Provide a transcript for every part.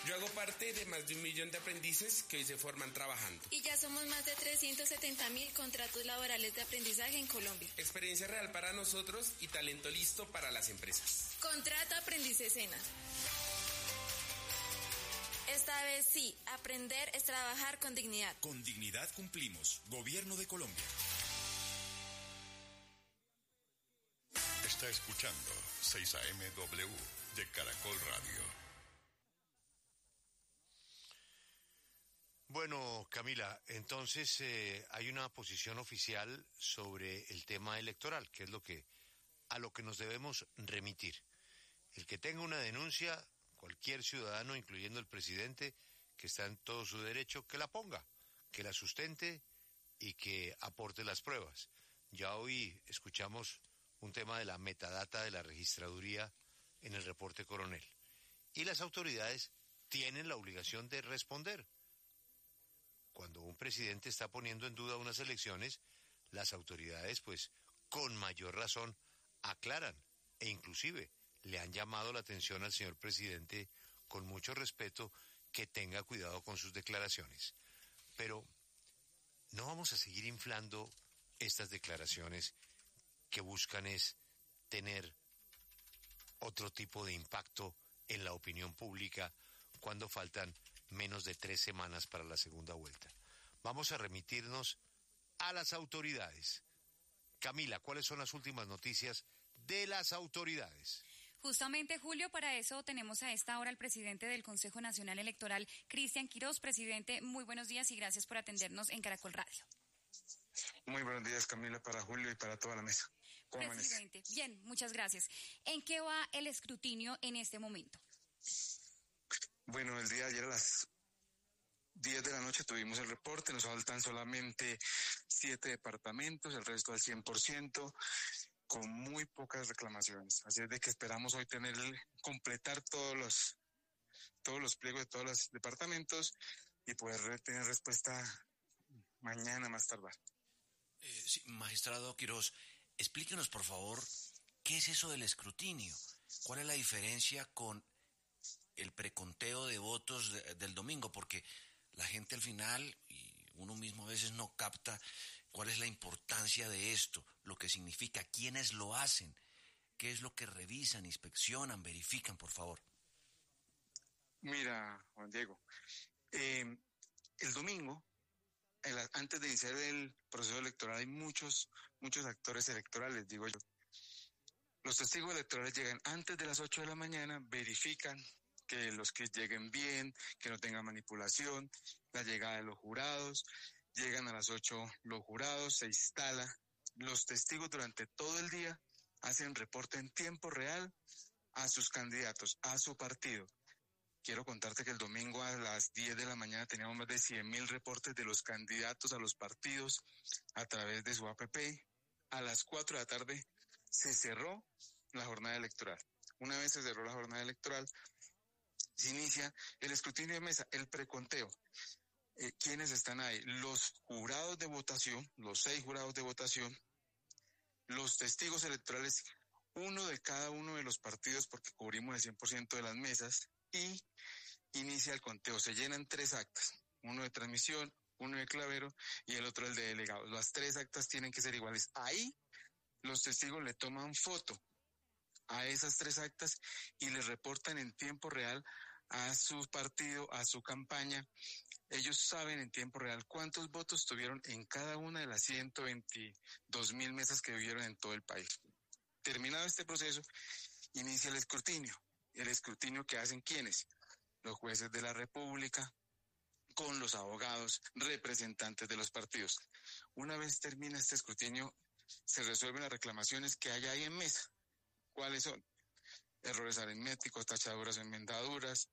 Yo hago parte de más de 1 millón de aprendices que hoy se forman trabajando. Y ya somos más de 370.000 contratos laborales de aprendizaje en Colombia. Experiencia real para nosotros y talento listo para las empresas. Contrato Aprendiz Sena. Esta vez sí, aprender es trabajar con dignidad. Con dignidad cumplimos. Gobierno de Colombia. Está escuchando 6 AM/W de Caracol Radio. Bueno, Camila, entonces hay una posición oficial sobre el tema electoral, que es a lo que nos debemos remitir. El que tenga una denuncia, cualquier ciudadano, incluyendo el presidente, que está en todo su derecho, que la ponga, que la sustente y que aporte las pruebas. Ya hoy escuchamos un tema de la metadata de la registraduría en el reporte coronel. Y las autoridades tienen la obligación de responder. Cuando un presidente está poniendo en duda unas elecciones, las autoridades, pues, con mayor razón, aclaran e inclusive le han llamado la atención al señor presidente con mucho respeto que tenga cuidado con sus declaraciones. Pero no vamos a seguir inflando estas declaraciones que buscan es tener otro tipo de impacto en la opinión pública cuando faltan menos de 3 semanas para la segunda vuelta. Vamos a remitirnos a las autoridades. Camila, ¿cuáles son las últimas noticias de las autoridades? Justamente, Julio, para eso tenemos a esta hora al presidente del Consejo Nacional Electoral, Cristian Quirós. Presidente, muy buenos días y gracias por atendernos en Caracol Radio. Muy buenos días, Camila, para Julio y para toda la mesa. Presidente, bien, muchas gracias. ¿En qué va el escrutinio en este momento? Bueno, el día de ayer a las 10 de la noche tuvimos el reporte, nos faltan solamente 7 departamentos, el resto al 100%, con muy pocas reclamaciones. Así es de que esperamos hoy completar todos los pliegos de todos los departamentos y poder tener respuesta mañana más tardar. Sí, magistrado Quirós, explíquenos por favor, ¿qué es eso del escrutinio? ¿Cuál es la diferencia con el preconteo de votos del domingo? Porque la gente al final, y uno mismo a veces no capta cuál es la importancia de esto, lo que significa, quiénes lo hacen, qué es lo que revisan, inspeccionan, verifican, por favor. Mira, Juan Diego, el domingo, antes de iniciar el proceso electoral, hay muchos actores electorales, digo yo. Los testigos electorales llegan antes de las 8 de la mañana, verifican que los que lleguen bien, que no tengan manipulación, la llegada de los jurados, llegan a las 8 los jurados, se instala, los testigos durante todo el día hacen reporte en tiempo real a sus candidatos, a su partido. Quiero contarte que el domingo a las 10 de la mañana teníamos más de 100.000 reportes de los candidatos a los partidos a través de su APP. A las 4 de la tarde se cerró la jornada electoral. Una vez se cerró la jornada electoral, se inicia el escrutinio de mesa, el preconteo. ¿Quiénes están ahí? Los jurados de votación, los 6 jurados de votación, los testigos electorales, uno de cada uno de los partidos porque cubrimos el 100% de las mesas, y inicia el conteo. Se llenan 3 actas, uno de transmisión, uno de clavero y el otro el de delegados. Las 3 actas tienen que ser iguales. Ahí los testigos le toman foto a esas 3 actas y le reportan en tiempo real a su partido, a su campaña. Ellos saben en tiempo real cuántos votos tuvieron en cada una de las 122.000 mesas que vivieron en todo el país. Terminado este proceso, inicia el escrutinio. El escrutinio que hacen ¿quiénes? Los jueces de la República, con los abogados, representantes de los partidos. Una vez termina este escrutinio, se resuelven las reclamaciones que hay ahí en mesa. ¿Cuáles son? Errores aritméticos, tachaduras o enmendaduras.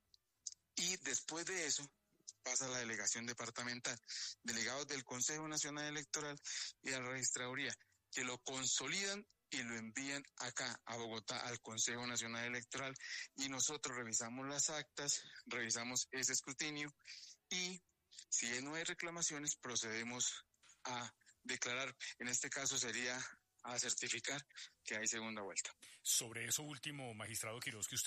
Y después de eso, pasa a la delegación departamental, delegados del Consejo Nacional Electoral y de la Registraduría, que lo consolidan y lo envían acá a Bogotá al Consejo Nacional Electoral y nosotros revisamos las actas, revisamos ese escrutinio y si no hay reclamaciones procedemos a declarar, en este caso sería a certificar que hay segunda vuelta. Sobre eso último, magistrado Quirós, que usted